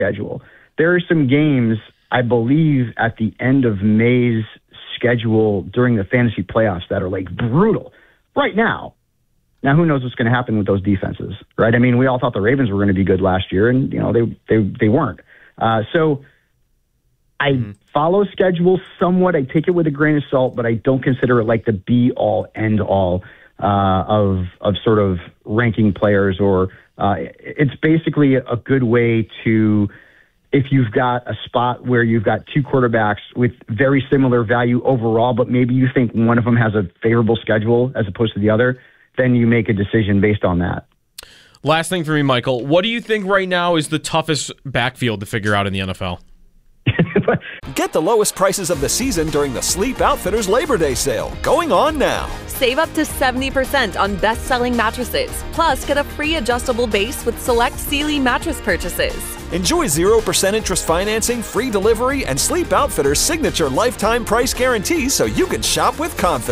schedule. There are some games, I believe, at the end of May's schedule during the fantasy playoffs that are like brutal right now. Now, who knows what's going to happen with those defenses, right? I mean, we all thought the Ravens were going to be good last year, and they weren't. So I follow schedule somewhat. I take it with a grain of salt, but I don't consider it like the be-all, end-all of sort of ranking players. Or it's basically a good way to, if you've got a spot where you've got two quarterbacks with very similar value overall, but maybe you think one of them has a favorable schedule as opposed to the other, then you make a decision based on that. Last thing for me, Michael, what do you think right now is the toughest backfield to figure out in the NFL? Get the lowest prices of the season during the Sleep Outfitters Labor Day sale, going on now. Save up to 70% on best-selling mattresses. Plus, get a free adjustable base with select Sealy mattress purchases. Enjoy 0% interest financing, free delivery, and Sleep Outfitters' signature lifetime price guarantee so you can shop with confidence.